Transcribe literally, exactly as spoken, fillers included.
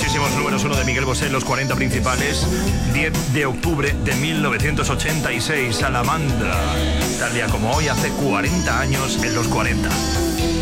grandísimos números uno de Miguel Bosé en los cuarenta principales. diez de octubre de mil novecientos ochenta y seis, Salamandra. Tal día como hoy, hace cuarenta años en los cuarenta.